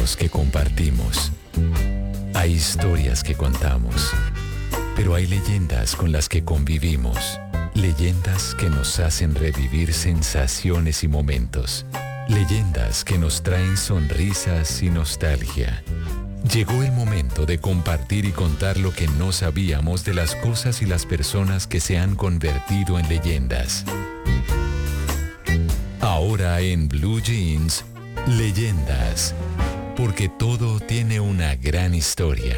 recuerdos que compartimos. Hay historias que contamos. Pero hay leyendas con las que convivimos. Leyendas que nos hacen revivir sensaciones y momentos. Leyendas que nos traen sonrisas y nostalgia. Llegó el momento de compartir y contar lo que no sabíamos de las cosas y las personas que se han convertido en leyendas. Ahora en Blue Jeans, Leyendas. Porque todo tiene una gran historia.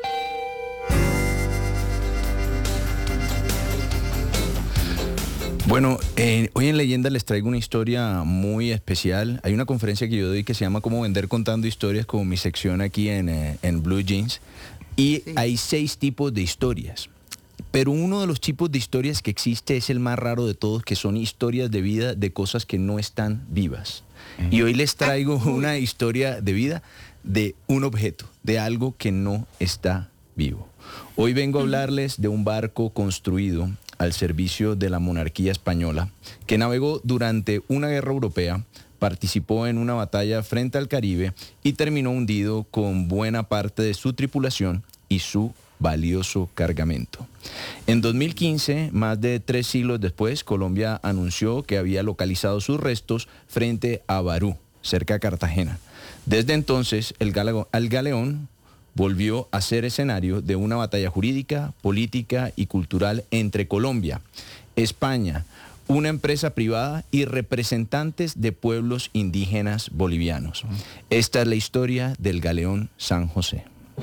Bueno, hoy en Leyenda les traigo una historia muy especial. Hay una conferencia que yo doy que se llama Cómo vender contando historias, como mi sección aquí en Blue Jeans. Y sí, hay 6 tipos de historias. Pero uno de los tipos de historias que existe es el más raro de todos, que son historias de vida de cosas que no están vivas. Y hoy les traigo una historia de vida de un objeto, de algo que no está vivo. Hoy vengo a hablarles de un barco construido al servicio de la monarquía española, que navegó durante una guerra europea, participó en una batalla frente al Caribe y terminó hundido con buena parte de su tripulación y su valioso cargamento. En 2015, más de 3 siglos después, Colombia anunció que había localizado sus restos frente a Barú, cerca de Cartagena. Desde entonces, el galeón volvió a ser escenario de una batalla jurídica, política y cultural entre Colombia, España, una empresa privada y representantes de pueblos indígenas bolivianos. Esta es la historia del galeón San José.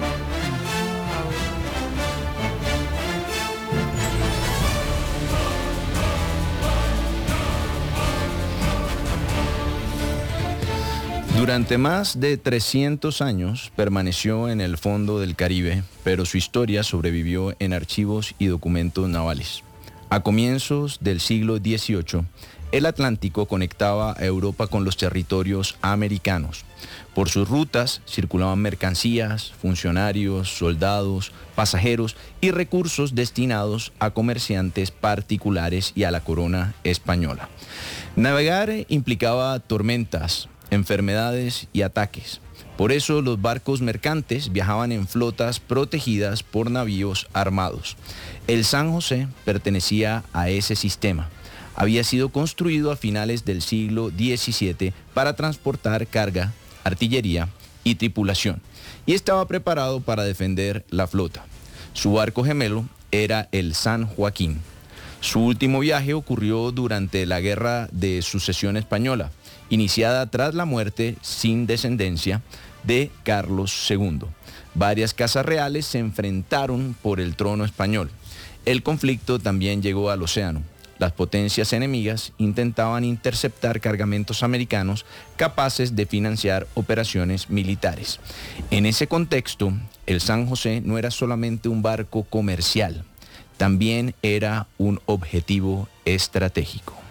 Durante más de 300 años permaneció en el fondo del Caribe, pero su historia sobrevivió en archivos y documentos navales. A comienzos del siglo XVIII, el Atlántico conectaba a Europa con los territorios americanos. Por sus rutas circulaban mercancías, funcionarios, soldados, pasajeros y recursos destinados a comerciantes particulares y a la corona española. Navegar implicaba tormentas, enfermedades y ataques. Por eso los barcos mercantes viajaban en flotas protegidas por navíos armados. El San José pertenecía a ese sistema. Había sido construido a finales del siglo XVII para transportar carga, artillería y tripulación, y estaba preparado para defender la flota. Su barco gemelo era el San Joaquín. Su último viaje ocurrió durante la Guerra de Sucesión Española, iniciada tras la muerte sin descendencia de Carlos II. Varias casas reales se enfrentaron por el trono español. El conflicto también llegó al océano. Las potencias enemigas intentaban interceptar cargamentos americanos capaces de financiar operaciones militares. En ese contexto, el San José no era solamente un barco comercial, también era un objetivo estratégico.